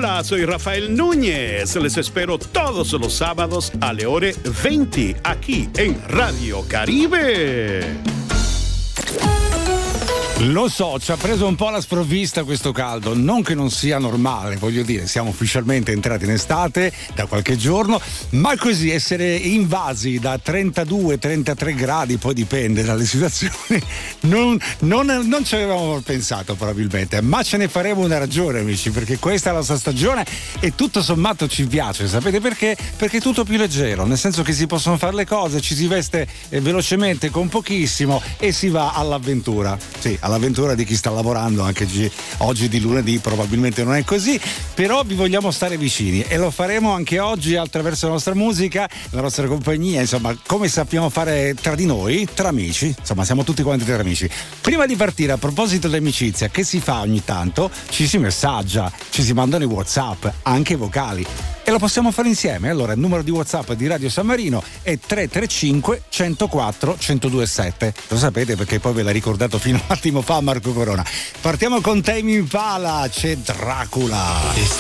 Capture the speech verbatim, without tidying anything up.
Hola, soy Rafael Núñez. Les espero todos los sábados alle ore venti aquí en Radio Caribe. Lo so, ci ha preso un po' la sprovvista questo caldo, non che non sia normale, voglio dire, siamo ufficialmente entrati in estate da qualche giorno, ma così essere invasi da trentadue trentatré gradi, poi dipende dalle situazioni, non, non, non ci avevamo pensato probabilmente, ma ce ne faremo una ragione, amici, perché questa è la nostra stagione e tutto sommato ci piace, sapete perché? Perché è tutto più leggero, nel senso che si possono fare le cose, ci si veste eh, velocemente con pochissimo e si va all'avventura, sì, all'avventura di chi sta lavorando anche gi- oggi di lunedì, probabilmente non è così, però vi vogliamo stare vicini e lo faremo anche oggi attraverso la nostra musica, la nostra compagnia, insomma, come sappiamo fare tra di noi, tra amici, insomma siamo tutti quanti tra amici. Prima di partire, a proposito dell'amicizia, che si fa ogni tanto? Ci si messaggia, ci si mandano i WhatsApp, anche vocali. E lo possiamo fare insieme. Allora il numero di WhatsApp di Radio San Marino è tre tre cinque uno zero quattro uno zero due sette. Lo sapete perché poi ve l'ha ricordato fino a un attimo fa Marco Corona. Partiamo con Tame Impala, c'è Dracula.